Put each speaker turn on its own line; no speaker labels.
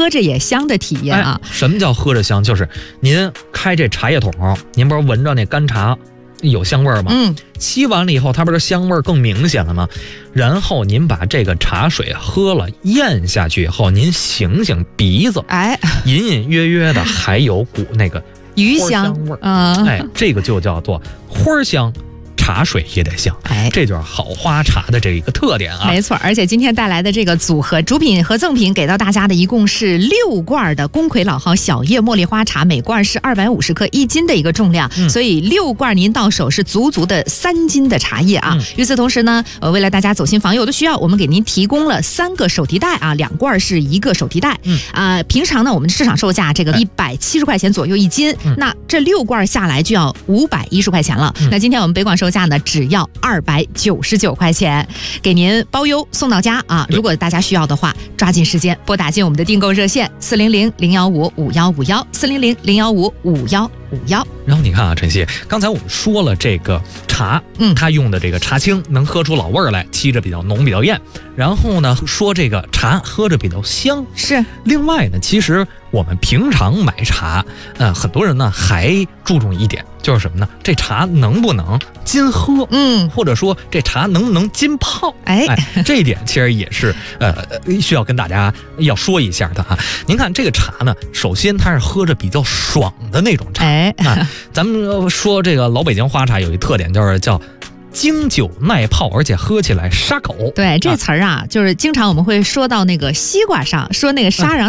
喝着也香的体验啊。
什么叫喝着香？就是您开这茶叶桶，您不是闻着那干茶有香味吗？沏完了以后，它不是香味更明显了吗？然后您把这个茶水喝了，咽下去以后，您醒醒鼻子，隐隐约约的还有股那个
鱼香
味儿，这个就叫做花香。茶水也得香，这就是好花茶的这一个特点啊。
没错，而且今天带来的这个组合主品和赠品给到大家的一共是6罐的宫魁老号小叶茉莉花茶，每罐是250克，1斤的一个重量，所以6罐您到手是足足的3斤的茶叶啊。与此同时呢，为了大家走亲访友的需要，我们给您提供了3个手提袋啊，2罐是1个手提袋。平常呢，我们市场售价这个170块钱左右1斤，那这6罐下来就要510块钱了。那今天我们北广售价呢只要299块钱，给您包邮送到家啊！如果大家需要的话，抓紧时间拨打进我们的订购热线400-015-5151，400-015-5151。
然后你看啊，晨曦，刚才我们说了这个茶，它用的这个茶青能喝出老味儿来，沏着比较浓比较艳。然后呢，说这个茶喝着比较香，
是。
另外呢，其实我们平常买茶，很多人呢还注重一点，就是什么呢？这茶能不能金喝？或者说这茶能不能金泡？这一点其实也是需要跟大家要说一下的啊。您看这个茶呢，首先它是喝着比较爽的那种茶。咱们说这个老北京花茶有一特点，就是叫经久耐泡，而且喝起来沙口。
对，这词儿啊，就是经常我们会说到那个西瓜上，说那个沙瓤